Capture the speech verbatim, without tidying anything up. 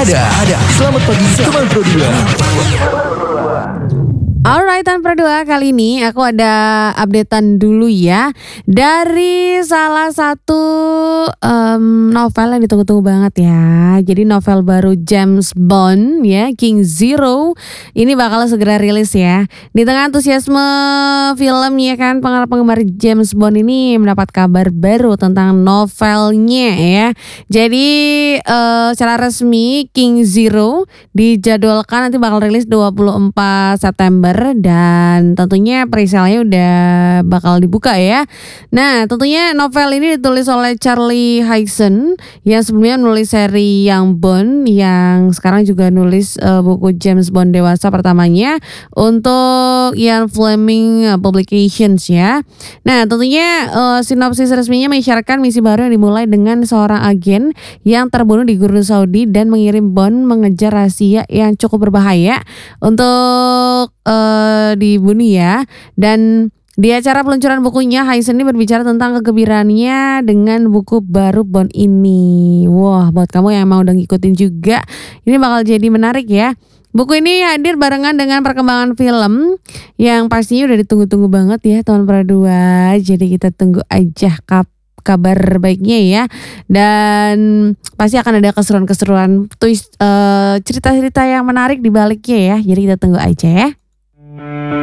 ada, ada. Selamat pagi, teman Pro dua. Alright, Tan Pro dua, kali ini aku ada updatean dulu ya dari salah satu um, novel yang ditunggu-tunggu banget ya. Jadi novel baru James Bond ya, King Zero, ini bakal segera rilis ya. Di tengah antusiasme film ya kan, penggemar James Bond ini mendapat kabar baru tentang novelnya ya. Jadi uh, secara resmi King Zero dijadwalkan nanti bakal rilis dua puluh empat September. Dan tentunya presale-nya udah bakal dibuka ya. Nah, tentunya novel ini ditulis oleh Charlie Higson yang sebelumnya nulis seri Young Bond, yang sekarang juga nulis uh, buku James Bond dewasa pertamanya untuk Ian Fleming Publications ya. Nah, tentunya uh, sinopsis resminya mengisyaratkan misi baru yang dimulai dengan seorang agen yang terbunuh di Gurun Saudi dan mengirim Bond mengejar rahasia yang cukup berbahaya untuk uh, dibunuh ya. Dan di acara peluncuran bukunya, Higson ini berbicara tentang kegembiraannya dengan buku baru Bond ini. Wah, buat kamu yang mau udah ngikutin juga, ini bakal jadi menarik ya. Buku ini hadir barengan dengan perkembangan film yang pastinya udah ditunggu-tunggu banget ya tahun Pro dua. Jadi kita tunggu aja kap kabar baiknya ya. Dan pasti akan ada keseruan-keseruan twist, uh, cerita-cerita yang menarik di baliknya ya. Jadi kita tunggu aja ya.